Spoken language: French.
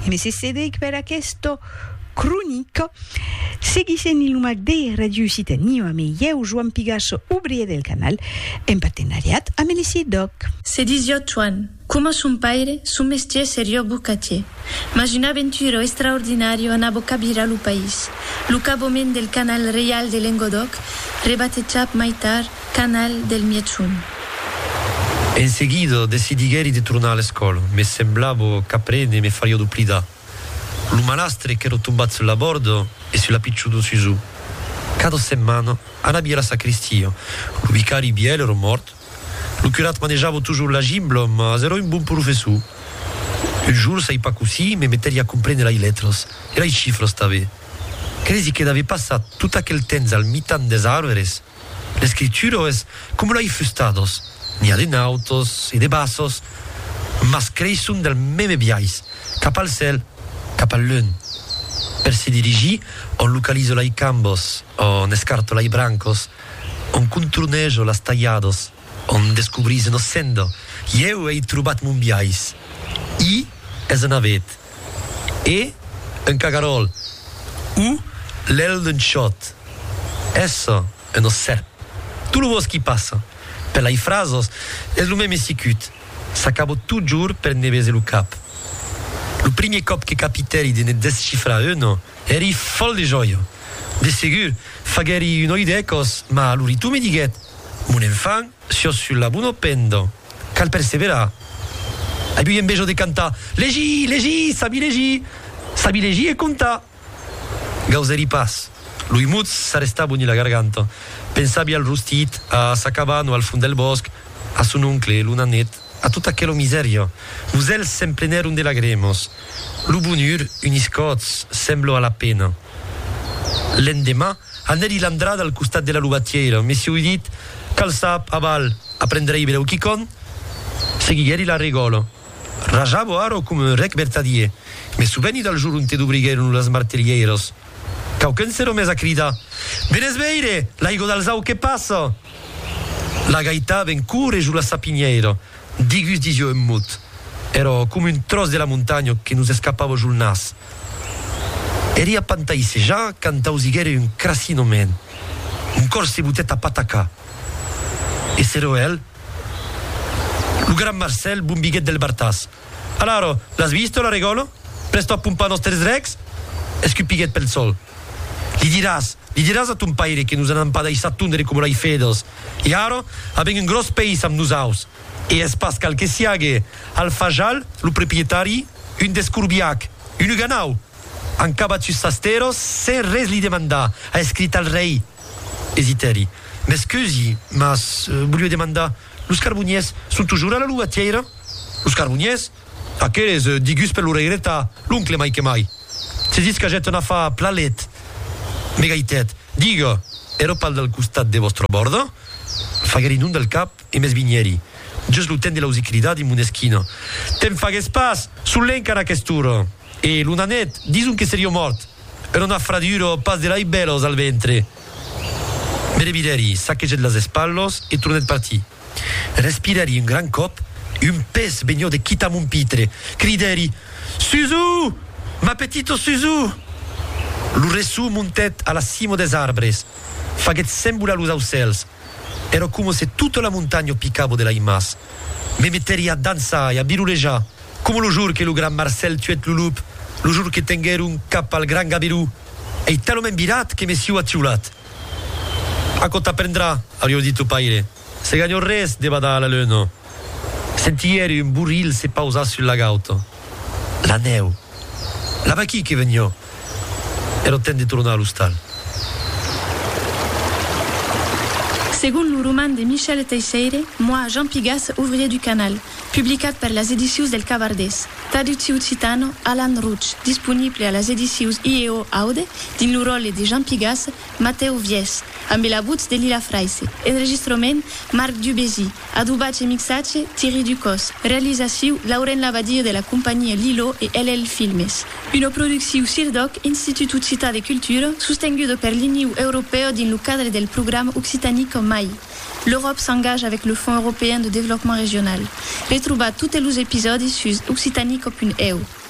MSC per questo cronico. Seguissent il numèr de Radio Occitanie amb eu, Joan Pigas, ouvrier del canal, en partenariat amb l'ICI Doc. C'est 18 Juan. Come son père, son métier seria bucatier. Mas une aventure extraordinaria en abocabira lo país. Lo caboment del canal reial de Languedoc, rebatejat mai tard Canal del Mietsun. En seguida decidigueri de tornar a l'escola, me semblava qu'aprene me faria duplida. Lo malastre che ero tombat sulla bordo e sulla picciudo su. Cada setmana anabia la sacristia. Lo vicari biel ero mort. Lo curat manejava toujours la gimbla, ma ero un bon professor. Un jour, sai pas così, me metteria a comprendere le letras e le cifre stave. Cresi che d'ave passat tot aquel temps al mitan des arbres. L'escritura es come l'hai fustados. N'hi ha de nautos e de bassos, mas creixun del meme biais, cap al cel, cap al lun. Per se dirigir, on localizo lai cambos, on escarto lai brancos, on contronejo las tallados, on descobrise no sendo. Eu hei trobat mon biais. I és un avet. E un cagarol. U l'el d'un xot. Essa un serp. Tu lo vos qui passa. Per lai frasos és lo meme sicut. S'acabo tot jur per nevese lo cap. Lo primer cop che capiteri de ne descifra uno, eri fol de gioia. De segur, fagheri un oidecos, ma l'uritu me diguet, mon enfant, sios sulla buno pendo, cal persevera. Hai più invejo de cantar, legi, sabi legi e conta. Gauseri pas. Lui muz s'arrestava ogni la garganta. Pensavi al rustit, a sa cabana al fund del bosc, a son oncle, l'unanet, a tutta aquella miseria. Musel s'empleneron de lagremos. Lo bonur, unis cots, semblo a la pena. L'endemà, aneri l'andrada al costat de la lubatiera, me si ho dit, calçap, aval, aprendrei breu quicon, seguieri la regolo. Rajavo aro come un rec vertadier, me subeni dal giur un te d'obrigueron las martellieros. Caucun s'ero mes a cridar, venes veire, l'aigo d'alzau che passa? La gaita ben cure giù la sapiniera, digus disio en mut. Ero come un tros de la montagna che nos escapava giù il nas. Eri a pantaissejar quand ausigere un crasino men. Un cor se butet a pataca. E s'ero el? Lo gran Marcel bumbiguet del Bartas. Alaro, l'has visto la regolo? Presto a pumpar nostres recs? Escupiguet pel sol. Li diràs a ton paire que nos anam pas deixat tundre com l'ai fedos. I aro, avem un gros país amb nosaus. E es pas cal que siague al Fajal, lo proprietari, un descurbiac, un ganau. Han cabat sus sasteros, sen res li demandar, ha escrit al rei. Esiteri. M'excusi, mas volia demandar, los carboniers són toujours a la luvatiera? Los carboniers? Aqueles, digus per lo regreta, l'oncle mai que mai. Se dis que jet una fa plalet. Megaitet, diga, ero pal del costat de vostre bordo? Fagheri nun del cap e mes vinieri. Just lo ten de l'ausicridat in mon esquina. Te'n fagues pas, sul-lenca en aquestura. E l'unanet, disun que seria mort. Era una fradura pas de lai belos al ventre. Me revideri, sacqueget las espallos e tornet parti. Respirari un gran cop e un pes venio de quita mon pitre. Crideri, Suzu! Ma petito Suzu! Lo resu montet a la cima des arbres. Faguet sembula los aucels. Ero come se tutta la montagna picavo de la imas. Me metteri a danzar e a birulejar. Come lo jour que lo gran Marcel tuet lo lup, lo jour que tenguer un cap al gran Gabiru. E talomen birat que me siu a tiulat. A co t'aprendrà, avrò dit paire. Se gagno res de badar a la luna. Sentieri un burril se pausa sulla gauta. La neu. La vacchi che vegno. Ero temps de tornar a l'hostal. Según le roman de Michel Teixeira, moi, Jean Pigas, ouvrier du canal, publicat per las edicions del Cavardès. Traducció occitano, Alan Ruch, disponible a las edicions IEO Aude, din lo rol de Jean Pigas, Mateu Vies, amb la voz de Lila Fraisse. Enregistrament, Marc Dubézy. Adubatge e mixatge, Thierry Ducos. Realització, Lauren Labadia de la companyia Lilo e LL Filmes. Una producció CIRDOC, Institut Occità de Cultura, sostenguda per l'Unió Europea din lo cadre del programme Occitanique MAI. L'Europe s'engage avec le Fonds européen de développement régional. Retrouvez tous les épisodes sur occitanique.eu.